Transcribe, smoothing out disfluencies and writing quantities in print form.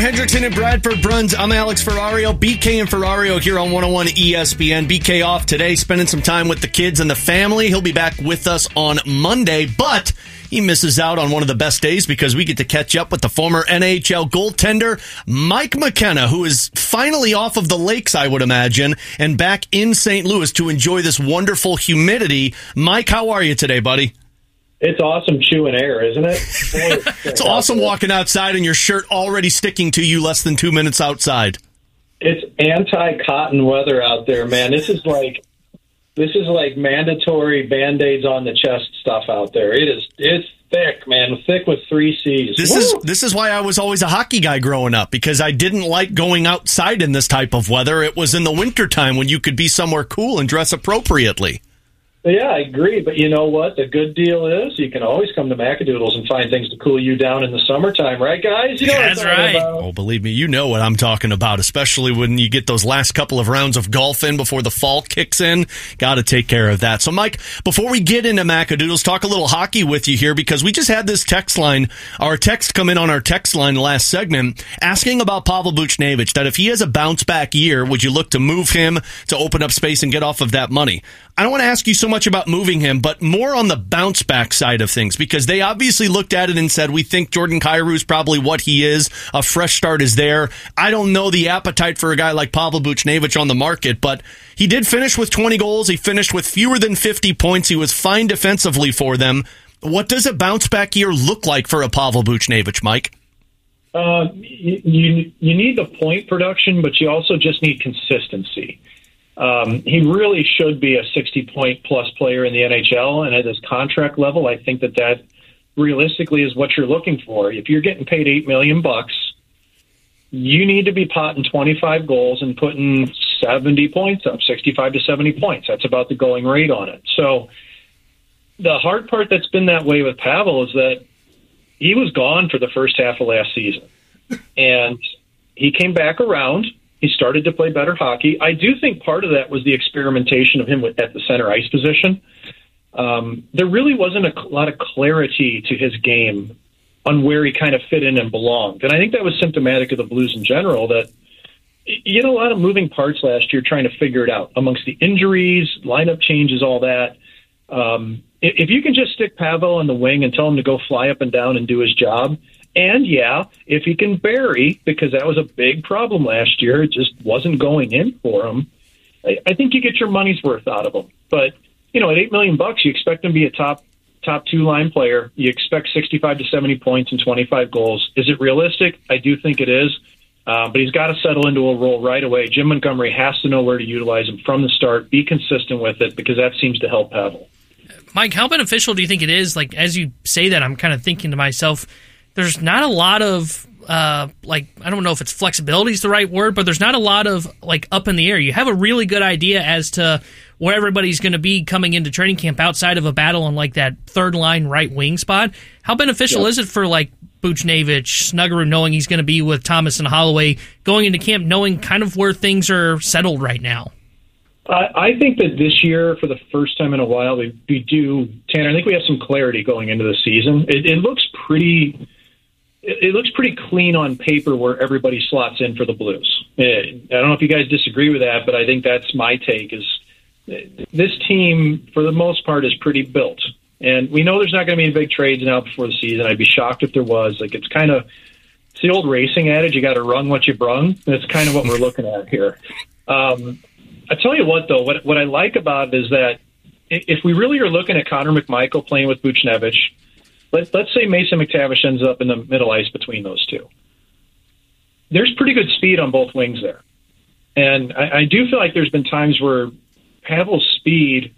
Hendrickson and Bradford Bruns. I'm Alex Ferrario. BK and Ferrario here on 101 ESPN. BK off today, spending some time with the kids and the family. He'll be back with us on Monday, but he misses out on one of the best days because we get to catch up with the former NHL goaltender, Mike McKenna, who is finally off of the lakes, I would imagine, and back in St. Louis to enjoy this wonderful humidity. Mike, how are you today, buddy? It's awesome chewing air, isn't it? It's awesome walking outside and your shirt already sticking to you less than 2 minutes outside. It's anti-cotton weather out there, man. This is like mandatory Band-Aids on the chest stuff out there. It's thick, man. Thick with 3 C's. This is why I was always a hockey guy growing up, because I didn't like going outside in this type of weather. It was in the wintertime when you could be somewhere cool and dress appropriately. Yeah, I agree. But you know what? The good deal is you can always come to Macadoodles and find things to cool you down in the summertime, right, guys? You know That's right. Oh, believe me, you know what I'm talking about, especially when you get those last couple of rounds of golf in before the fall kicks in. Got to take care of that. So, Mike, before we get into Macadoodles, talk a little hockey with you here, because we just had this text come in on our text line last segment asking about Pavel Buchnevich, that if he has a bounce-back year, would you look to move him to open up space and get off of that money? I don't want to ask you so much about moving him, but more on the bounce back side of things, because they obviously looked at it and said, we think Jordan Kyrou is probably what he is. A fresh start is there. I don't know the appetite for a guy like Pavel Buchnevich on the market, but he did finish with 20 goals. He finished with fewer than 50 points. He was fine defensively for them. What does a bounce back year look like for a Pavel Buchnevich, Mike? You need the point production, but you also just need consistency. He really should be a 60-point-plus player in the NHL, and at his contract level, I think that realistically is what you're looking for. If you're getting paid $8 million, you need to be potting 25 goals and putting 70 points up, 65 to 70 points. That's about the going rate on it. So the hard part that's been that way with Pavel is that he was gone for the first half of last season, and he came back around. He started to play better hockey. I do think part of that was the experimentation of him at the center ice position. There really wasn't a lot of clarity to his game on where he kind of fit in and belonged. And I think that was symptomatic of the Blues in general, that you had a lot of moving parts last year trying to figure it out amongst the injuries, lineup changes, all that. If you can just stick Pavel on the wing and tell him to go fly up and down and do his job, and yeah, if he can bury, because that was a big problem last year, it just wasn't going in for him, I think you get your money's worth out of him. But, at $8 million, you expect him to be a top 2 line player. You expect 65 to 70 points and 25 goals. Is it realistic? I do think it is. But he's got to settle into a role right away. Jim Montgomery has to know where to utilize him from the start, be consistent with it, because that seems to help Pavel. Mike, how beneficial do you think it is? Like, as you say that, I'm kind of thinking to myself, there's not a lot of, I don't know if it's flexibility is the right word, but there's not a lot of, up in the air. You have a really good idea as to where everybody's going to be coming into training camp outside of a battle on, that third-line right wing spot. How beneficial is it for, Buchnevich, Snuggerud, knowing he's going to be with Thomas and Holloway, going into camp knowing kind of where things are settled right now? I think that this year, for the first time in a while, we do, Tanner, I think we have some clarity going into the season. It looks pretty... It looks pretty clean on paper where everybody slots in for the Blues. I don't know if you guys disagree with that, but I think that's my take, is this team, for the most part, is pretty built. And we know there's not going to be any big trades now before the season. I'd be shocked if there was. It's the old racing adage, you got to run what you brung. That's kind of what we're looking at here. I tell you what, though, what I like about it is that if we really are looking at Connor McMichael playing with Buchnevich, let's say Mason McTavish ends up in the middle ice between those two. There's pretty good speed on both wings there. And I do feel like there's been times where Pavel's speed